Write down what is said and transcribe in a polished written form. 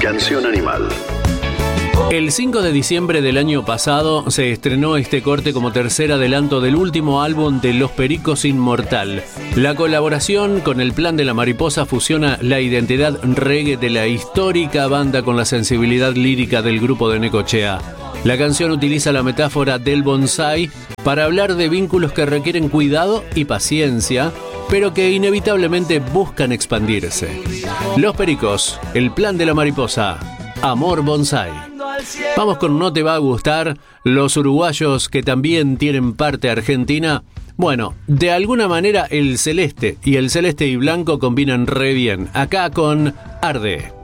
Canción Animal. El 5 de diciembre del año pasado se estrenó este corte como tercer adelanto del último álbum de Los Pericos Inmortal. La colaboración con el Plan de la Mariposa fusiona la identidad reggae de la histórica banda con la sensibilidad lírica del grupo de Necochea. La canción utiliza la metáfora del bonsái para hablar de vínculos que requieren cuidado y paciencia, pero que inevitablemente buscan expandirse. Los Pericos, el Plan de la Mariposa, Amor Bonsái. Vamos con No Te Va a Gustar, los uruguayos que también tienen parte argentina. Bueno, de alguna manera el celeste y blanco combinan re bien. Acá con Arde.